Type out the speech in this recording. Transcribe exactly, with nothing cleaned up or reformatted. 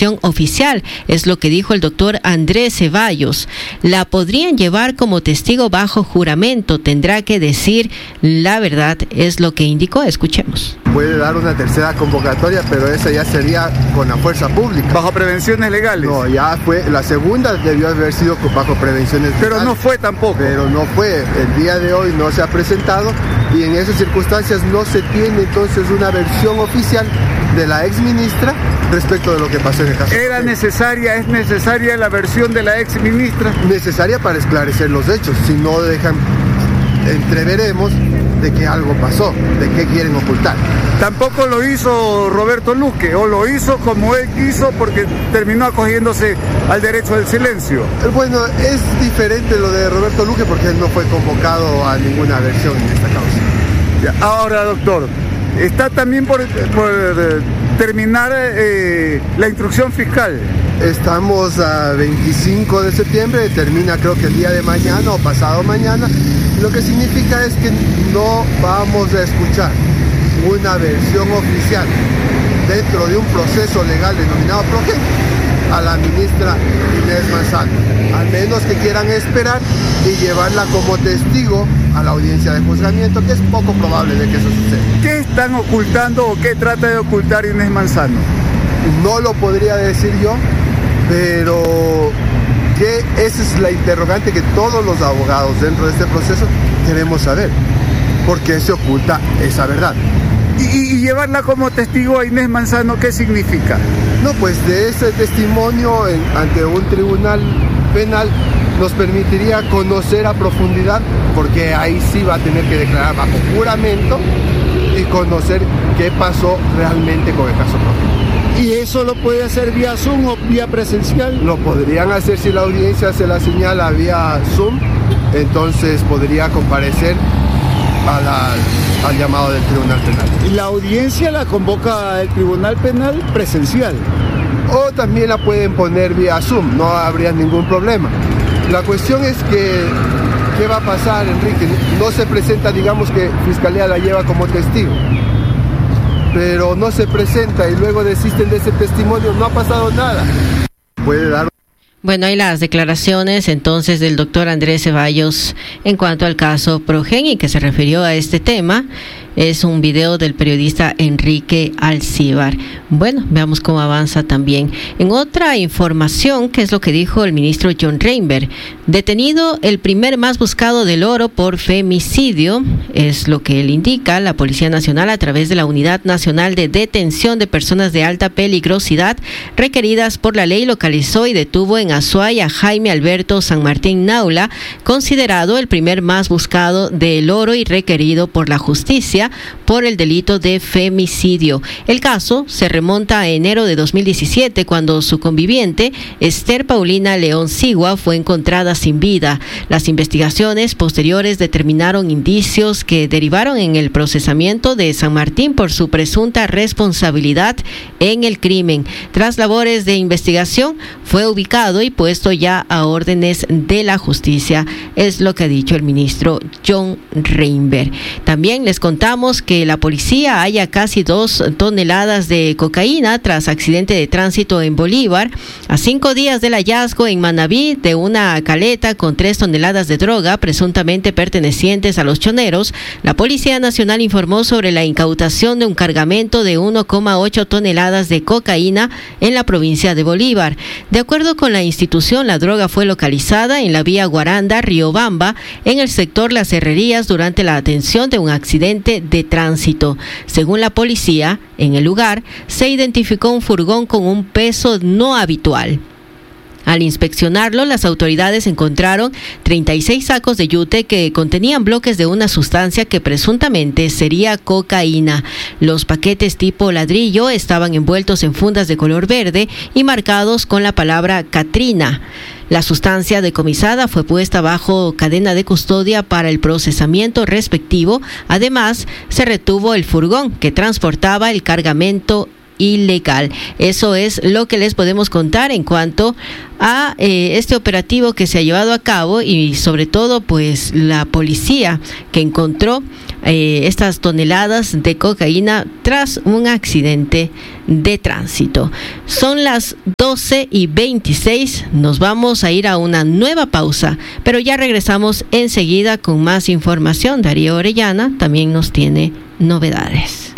versión oficial, es lo que dijo el doctor Andrés Ceballos. La podrían llevar como testigo bajo juramento, tendrá que decir la verdad, es lo que indicó. Escuchemos. Puede dar una tercera convocatoria, pero esa ya sería con la fuerza pública. ¿Bajo prevenciones legales? No, ya fue, la segunda debió haber sido bajo prevenciones legales. Pero no fue tampoco. Pero no fue, el día de hoy no se ha presentado y en esas circunstancias no se tiene entonces una versión oficial de la ex ministra respecto de lo que pasó en el caso. ¿Era necesaria, es necesaria la versión de la ex ministra? Necesaria para esclarecer los hechos, si no dejan, entreveremos de que algo pasó, de qué quieren ocultar. Tampoco lo hizo Roberto Luque, o lo hizo como él quiso porque terminó acogiéndose al derecho del silencio. Bueno, es diferente lo de Roberto Luque porque él no fue convocado a ninguna versión en esta causa. Ya, ahora, doctor, está también por, por terminar eh, la instrucción fiscal. Estamos a veinticinco de septiembre, termina creo que el día de mañana o pasado mañana. Lo que significa es que no vamos a escuchar una versión oficial dentro de un proceso legal denominado PROGEN a la ministra Inés Manzano, al menos que quieran esperar y llevarla como testigo a la audiencia de juzgamiento, que es poco probable de que eso suceda. ¿Qué están ocultando o qué trata de ocultar Inés Manzano? No lo podría decir yo, pero que esa es la interrogante que todos los abogados dentro de este proceso queremos saber. ¿Por qué se oculta esa verdad? ¿Y, y llevarla como testigo a Inés Manzano qué significa? No, pues de ese testimonio en, ante un tribunal penal nos permitiría conocer a profundidad, porque ahí sí va a tener que declarar bajo juramento y conocer qué pasó realmente con el caso PROGEN. ¿Y eso lo puede hacer vía Zoom o vía presencial? Lo podrían hacer si la audiencia se la señala vía Zoom, entonces podría comparecer a la, al llamado del Tribunal Penal. ¿Y la audiencia la convoca el Tribunal Penal presencial? O también la pueden poner vía Zoom, no habría ningún problema. La cuestión es que, ¿qué va a pasar, Enrique? No se presenta, digamos que Fiscalía la lleva como testigo, pero no se presenta y luego desisten de ese testimonio, no ha pasado nada. Puede dar... Bueno, hay las declaraciones entonces del doctor Andrés Ceballos en cuanto al caso PROGEN y que se refirió a este tema. Es un video del periodista Enrique Alcíbar. Bueno, veamos cómo avanza también. En otra información, ¿qué es lo que dijo el ministro John Reinberg? Detenido el primer más buscado del Oro por femicidio, es lo que él indica. La Policía Nacional, a través de la Unidad Nacional de Detención de Personas de Alta Peligrosidad requeridas por la ley, localizó y detuvo en Azuay a Jaime Alberto San Martín Naula, considerado el primer más buscado del Oro y requerido por la justicia por el delito de femicidio. El caso se remonta a enero de dos mil diecisiete, cuando su conviviente, Esther Paulina León Sigua, fue encontrada sin vida. Las investigaciones posteriores determinaron indicios que derivaron en el procesamiento de San Martín por su presunta responsabilidad en el crimen. Tras labores de investigación, fue ubicado y puesto ya a órdenes de la justicia, es lo que ha dicho el ministro John Reinberg. También les contamos que la policía halla casi dos toneladas de cocaína tras accidente de tránsito en Bolívar. A cinco días del hallazgo en Manabí de una caleta con tres toneladas de droga presuntamente pertenecientes a los choneros, la Policía Nacional informó sobre la incautación de un cargamento de uno coma ocho toneladas de cocaína en la provincia de Bolívar. De acuerdo con la institución, la droga fue localizada en la vía Guaranda-Riobamba, en el sector Las Herrerías, durante la atención de un accidente de tránsito. Según la policía, en el lugar se identificó un furgón con un peso no habitual. Al inspeccionarlo, las autoridades encontraron treinta y seis sacos de yute que contenían bloques de una sustancia que presuntamente sería cocaína. Los paquetes tipo ladrillo estaban envueltos en fundas de color verde y marcados con la palabra Catrina. La sustancia decomisada fue puesta bajo cadena de custodia para el procesamiento respectivo. Además, se retuvo el furgón que transportaba el cargamento ilegal. Eso es lo que les podemos contar en cuanto a eh, este operativo que se ha llevado a cabo y sobre todo pues la policía que encontró eh, estas toneladas de cocaína tras un accidente de tránsito. Son las doce y veintiséis, nos vamos a ir a una nueva pausa, pero ya regresamos enseguida con más información. Darío Orellana también nos tiene novedades.